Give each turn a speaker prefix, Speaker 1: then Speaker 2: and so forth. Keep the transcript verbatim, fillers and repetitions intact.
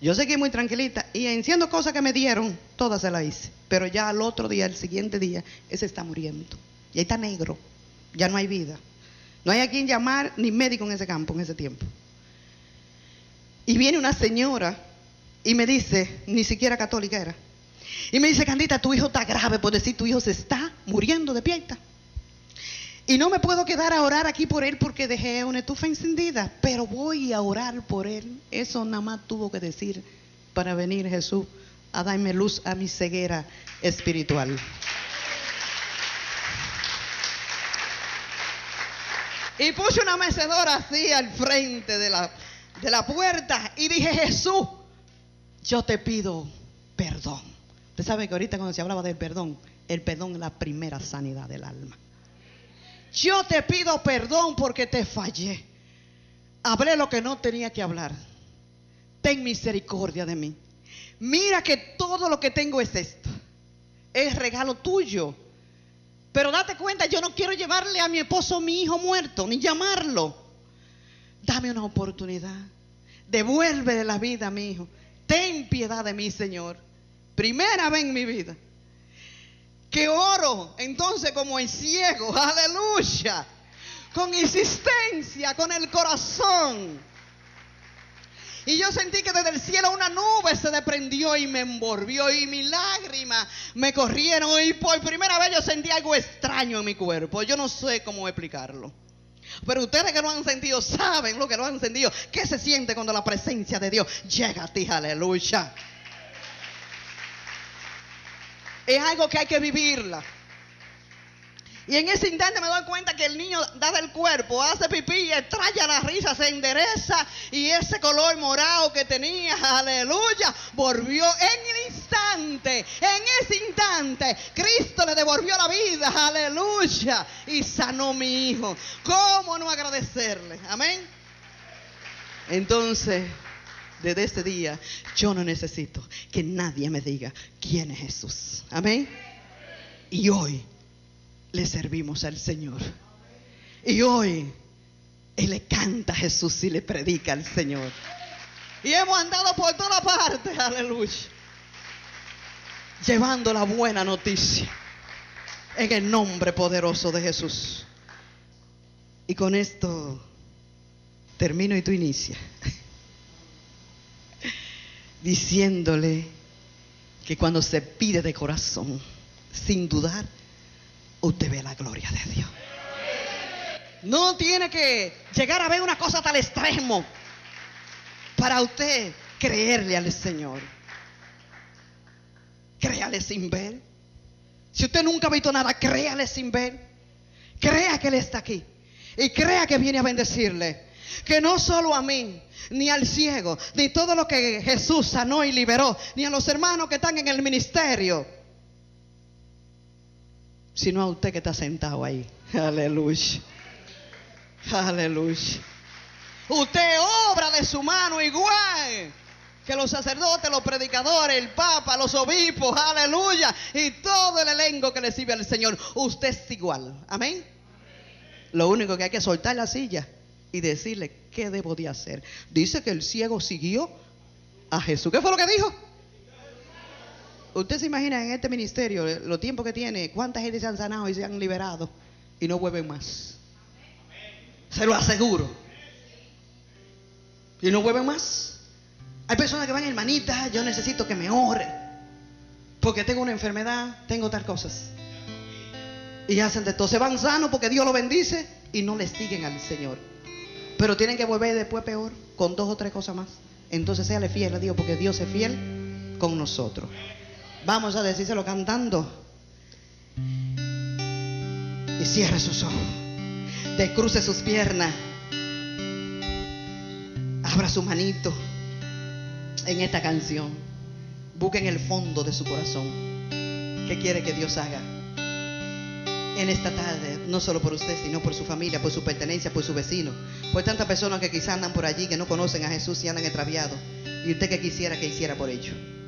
Speaker 1: Yo seguí muy tranquilita y enciendo cosas que me dieron, todas se las hice. Pero ya al otro día, el siguiente día, ese está muriendo. Y ahí está negro, ya no hay vida. No hay a quien llamar ni médico en ese campo, en ese tiempo. Y viene una señora y me dice, ni siquiera católica era, y me dice: Candita, tu hijo está grave, por decir, tu hijo se está muriendo de pieta. Y no me puedo quedar a orar aquí por él porque dejé una estufa encendida, pero voy a orar por él. Eso nada más tuvo que decir para venir Jesús a darme luz a mi ceguera espiritual. Y puse una mecedora así al frente de la, de la puerta y dije: Jesús, yo te pido perdón. Usted sabe que ahorita cuando se hablaba del perdón, el perdón es la primera sanidad del alma. Yo te pido perdón porque te fallé. Hablé lo que no tenía que hablar. Ten misericordia de mí. Mira que todo lo que tengo es esto. Es regalo tuyo. Pero date cuenta, yo no quiero llevarle a mi esposo mi hijo muerto, ni llamarlo. Dame una oportunidad. Devuélvele la vida a mi hijo. Ten piedad de mí, Señor. Primera vez en mi vida que oro entonces como el ciego, aleluya, con insistencia, con el corazón. Y yo sentí que desde el cielo una nube se desprendió y me envolvió, y mis lágrimas me corrieron, y por primera vez yo sentí algo extraño en mi cuerpo. Yo no sé cómo explicarlo, pero ustedes que lo han sentido saben lo que lo han sentido. ¿Qué se siente cuando la presencia de Dios llega a ti? Aleluya. Es algo que hay que vivirla. Y en ese instante me doy cuenta que el niño da del cuerpo, hace pipí y extraña la risa, se endereza, y ese color morado que tenía, aleluya, volvió en el instante. En ese instante Cristo le devolvió la vida, aleluya, y sanó mi hijo. ¿Cómo no agradecerle? Amén. Entonces, desde ese día yo no necesito que nadie me diga quién es Jesús. Amén. Y hoy le servimos al Señor. Y hoy Él le canta a Jesús y le predica al Señor. Y hemos andado por toda parte, aleluya, llevando la buena noticia en el nombre poderoso de Jesús. Y con esto termino y tú inicias. Diciéndole que cuando se pide de corazón, sin dudar, usted ve la gloria de Dios. No tiene que llegar a ver una cosa tal extremo para usted creerle al Señor. Créale sin ver. Si usted nunca ha visto nada, créale sin ver. Crea que Él está aquí y crea que viene a bendecirle. Que no solo a mí, ni al ciego, ni todo lo que Jesús sanó y liberó, ni a los hermanos que están en el ministerio, sino a usted que está sentado ahí. Aleluya. Aleluya. Usted obra de su mano igual que los sacerdotes, los predicadores, el papa, los obispos, aleluya, y todo el elenco que le sirve al Señor. Usted es igual. Amén. Lo único que hay que soltar la silla y decirle qué debo de hacer. Dice que el ciego siguió a Jesús. ¿Qué fue lo que dijo? Usted se imagina en este ministerio, los tiempos que tiene, cuánta gente se han sanado y se han liberado y no vuelven más. Se lo aseguro. Y no vuelven más. Hay personas que van: hermanita, yo necesito que me ore porque tengo una enfermedad, tengo tal cosas. Y hacen de todo. Se van sanos porque Dios lo bendice y no le siguen al Señor. Pero tienen que volver después peor, con dos o tres cosas más. Entonces séale fiel a Dios, porque Dios es fiel con nosotros. Vamos a decírselo cantando. Y cierre sus ojos, descruce sus piernas, abra su manito en esta canción. Busque en el fondo de su corazón qué quiere que Dios haga en esta tarde, no solo por usted, sino por su familia, por su pertenencia, por su vecino, por tantas personas que quizás andan por allí que no conocen a Jesús y andan extraviados, y usted que quisiera que hiciera por ellos.